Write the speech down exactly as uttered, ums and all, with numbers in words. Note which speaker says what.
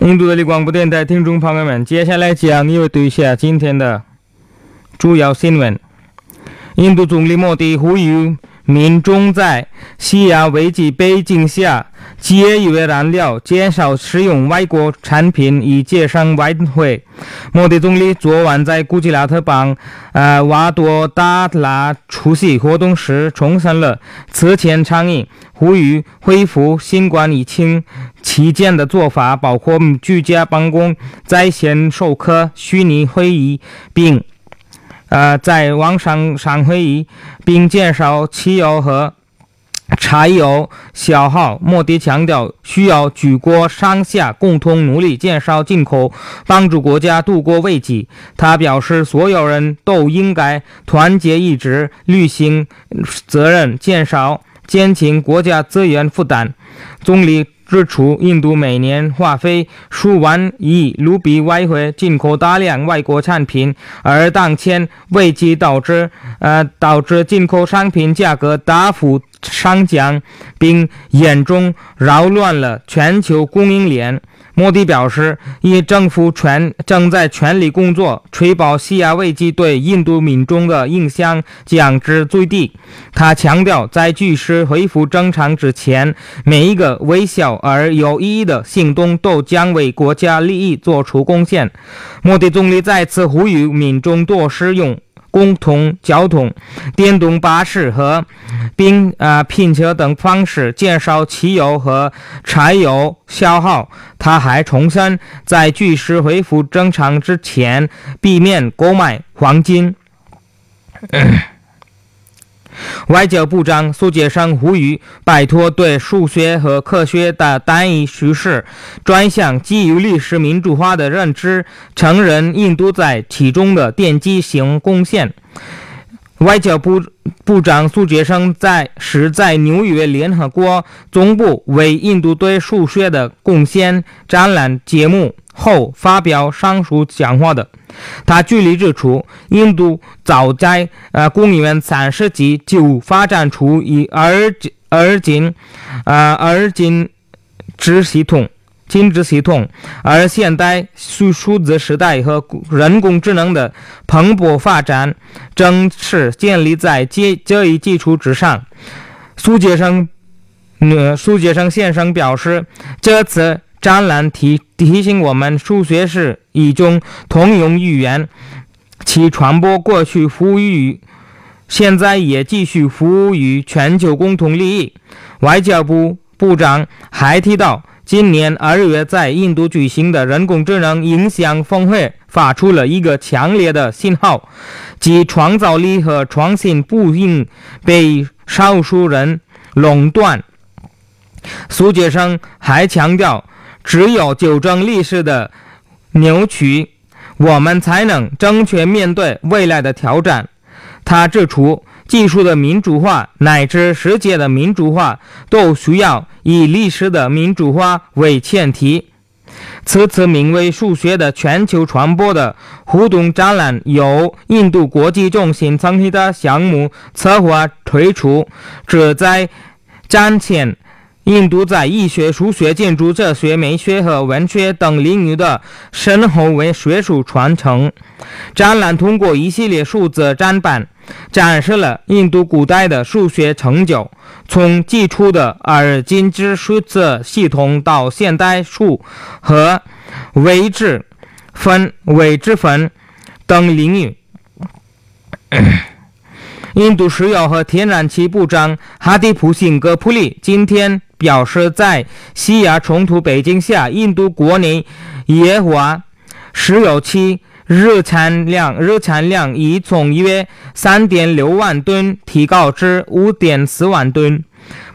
Speaker 1: 印度的立广播电台听众朋友们，接下来将又读一下今天的主要新闻。印度总理莫迪呼吁民众在西亚危机背景下节约燃料，减少使用外国产品以节省外汇。莫迪总理昨晚在古吉拉特邦呃瓦多达拉出席活动时重申了此前倡议，呼吁恢复新冠疫情期间的做法包括居家办公、在线授课、虚拟会议，并呃在网上上会议，并减少汽油和柴油消耗。莫迪强调需要举国上下共同努力减少进口，帮助国家度过危机。他表示所有人都应该团结一致，履行责任，减少减轻国家资源负担。总理指出，印度每年花费数万亿卢比外汇进口大量外国产品，而当前危机导致呃导致进口商品价格大幅上涨，并严重扰乱了全球供应链。莫迪表示，以政府全正在全力工作，确保西亚危机对印度民众的影响降至最低。他强调，在局势恢复正常之前，每一个微小而有意义的行动都将为国家利益做出贡献。莫迪总理再次呼吁民众多使用公共交通、电动巴士和并呃拼车等方式，减少汽油和柴油消耗。他还重申，在局势恢复正常之前，避免购买黄金。外交部长苏杰生呼吁摆脱对数学和科学的单一叙事，转向基于历史民主化的认知，承认印度在其中的奠基性贡献。外交部部长苏杰生在是在纽约联合国总部为印度对数学的贡献展览节目后发表上述讲话的。他举例指出，印度早在呃公元三世纪就发展出以而而今呃而今之系统金质系统，而现代数数字时代和人工智能的蓬勃发展正是建立在这一基础之上。苏杰生呃苏杰生先生表示，这次展览提提醒我们，数学是一种通用语言，其传播过去服务于现在也继续服务于全球共同利益。外交部部长还提到，今年二月在印度举行的人工智能影响峰会发出了一个强烈的信号，即创造力和创新不应被少数人垄断。苏杰生还强调，只有纠正历史的扭曲，我们才能正确面对未来的挑战。他指出，技术的民主化乃至世界的民主化都需要以历史的民主化为前提。此次名为数学的全球传播的互动展览由印度国际中心参与的项目策划推出，旨在展现印度在医学、数学、建筑、哲学、美学和文学等领域的深厚为学术传承。展览通过一系列数字展板，展示了印度古代的数学成就，从基础的而今之数字系统到现代数和微积分、微积分等领域。印度石油和天然气部长哈迪普辛格普利今天表示，在西亚冲突背景下，印度国内液化石油气日产量日产量已从约 三点六万吨提高至 五点四万吨。